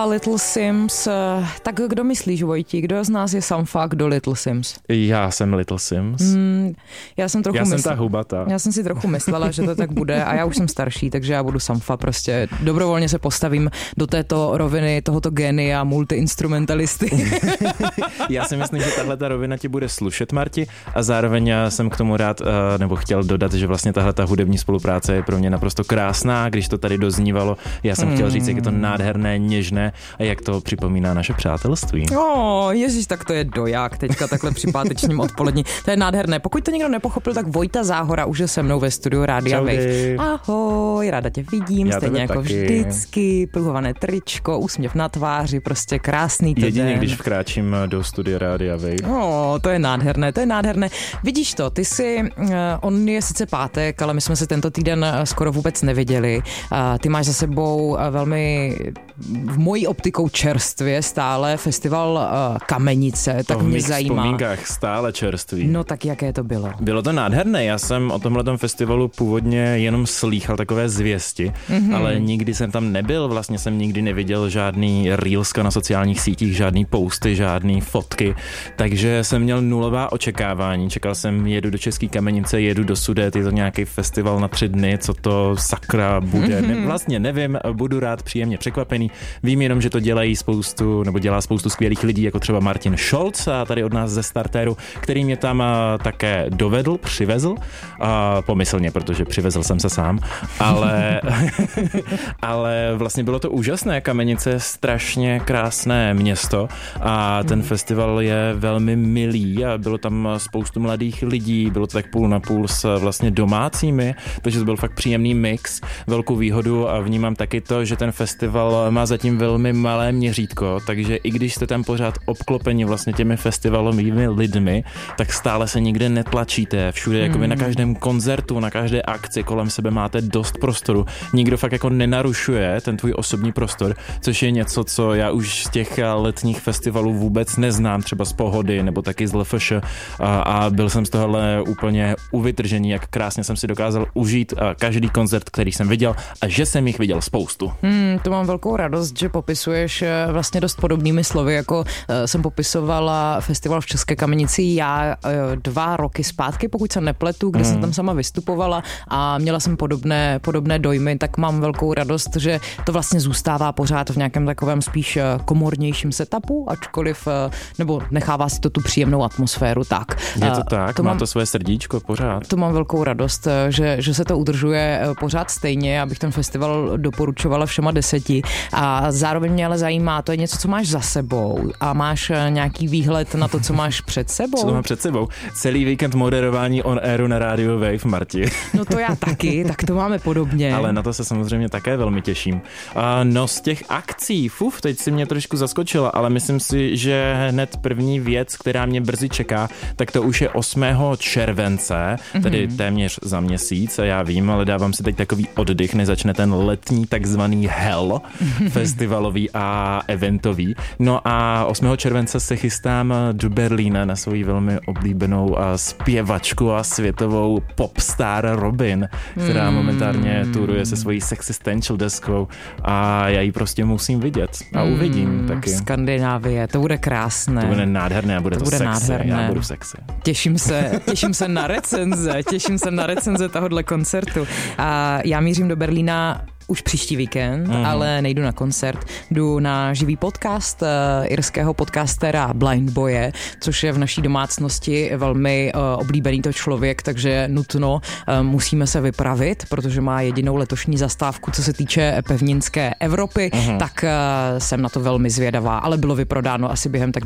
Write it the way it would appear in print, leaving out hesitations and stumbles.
Little Sims, tak kdo myslíš, Vojti, kdo z nás je Sampha, kdo Little Sims? Já jsem Little Sims. Já jsem ta hubata. Já jsem si trochu myslela, že to tak bude a já už jsem starší, takže já budu Sampha, prostě dobrovolně se postavím do této roviny, tohoto génia, multiinstrumentalisty. Já si myslím, že tahle ta rovina ti bude slušet, Marti, a zároveň jsem k tomu rád, nebo chtěl dodat, že vlastně tahle ta hudební spolupráce je pro mě naprosto krásná, když to tady doznívalo. Já jsem chtěl říct, jak je to nádherné, něžné a jak to připomíná naše přátelství. Ježíš, tak to je doják teďka takhle při pátečním odpolední. To je nádherné. Pokud to někdo nepochopil, tak Vojta Záhora už je se mnou ve studiu Rádia Wave. Ahoj, ráda tě vidím, já stejně jako taky. Vždycky, pruhované tričko, úsměv na tváři, prostě krásný ten jedině, den. Když vkráčím do studia Rádia Wave. To je nádherné, to je nádherné. Vidíš to, ty si, on je sice pátek, ale my jsme se tento týden skoro vůbec neviděli. Ty máš za sebou velmi v mojí optikou čerstvě stále festival Kamenice, tak to mě zajímá. V vzpomínkách stále čerství. No tak jaké to bylo? Bylo to nádherné, já jsem o tomhletom festivalu původně jenom slýchal takové zvěsti, ale nikdy jsem tam nebyl, vlastně jsem nikdy neviděl žádný reelska na sociálních sítích, žádný posty, žádný fotky, takže jsem měl nulová očekávání, čekal jsem, jedu do České Kamenice, jedu do Sudet, je to nějaký festival na 3 dny, co to sakra bude, vlastně nevím, budu rád příjemně překvapený. Vím jenom, že to dělá spoustu skvělých lidí, jako třeba Martin Scholz, a tady od nás ze Startéru, který mě tam také přivezl, pomyslně, protože přivezl jsem se sám, ale vlastně bylo to úžasné. Kamenice je strašně krásné město a ten festival je velmi milý a bylo tam spoustu mladých lidí, bylo to tak půl na půl s vlastně domácími, takže to byl fakt příjemný mix. Velkou výhodu a vnímám taky to, že ten festival má zatím velmi malé měřítko, takže i když jste tam pořád obklopeni vlastně těmi festivalovými lidmi, tak stále se nikde netlačíte. Všude jakoby na každém koncertu, na každé akci kolem sebe máte dost prostoru. Nikdo fakt jako nenarušuje ten tvůj osobní prostor, což je něco, co já už z těch letních festivalů vůbec neznám, třeba z Pohody nebo taky z LFŠ, a byl jsem z tohohle úplně uvytržený, jak krásně jsem si dokázal užít každý koncert, který jsem viděl a že jsem jich viděl spoustu. To mám velkou radost, že popisuješ vlastně dost podobnými slovy, jako jsem popisovala festival v České Kamenici já 2 roky zpátky, pokud se nepletu, kde jsem tam sama vystupovala a měla jsem podobné dojmy, tak mám velkou radost, že to vlastně zůstává pořád v nějakém takovém spíš komornějším setupu, ačkoliv, nebo nechává si to tu příjemnou atmosféru, tak. Je to tak, má to své srdíčko pořád. To mám velkou radost, že se to udržuje pořád stejně, abych ten festival doporučovala všema 10. A zároveň mě ale zajímá, to je něco, co máš za sebou a máš nějaký výhled na to, co máš před sebou? Co to mám před sebou? Celý víkend moderování on airu na Radio Wave, Marti. No to já taky, tak to máme podobně. Ale na to se samozřejmě také velmi těším. No z těch akcí, teď si mě trošku zaskočila, ale myslím si, že hned první věc, která mě brzy čeká, tak to už je 8. července, tedy téměř za měsíc, a já vím, ale dávám si teď takový oddych, než začne ten letní takzvaný hell festivalový a eventový. No a 8. července se chystám do Berlína na svou velmi oblíbenou zpěvačku a světovou popstar Robyn, která momentárně turuje se svojí Sexistential deskou a já ji prostě musím vidět a uvidím taky. Skandinávie, to bude krásné. To bude nádherné a bude to sexy. Nádherné. Já budu sexy. Těším se na recenze tohohle koncertu. A já mířím do Berlína už příští víkend, ale nejdu na koncert, jdu na živý podcast irského podcastera Blind Boye, což je v naší domácnosti velmi oblíbený to člověk, takže nutno musíme se vypravit, protože má jedinou letošní zastávku, co se týče pevninské Evropy, tak jsem na to velmi zvědavá, ale bylo vyprodáno asi během tak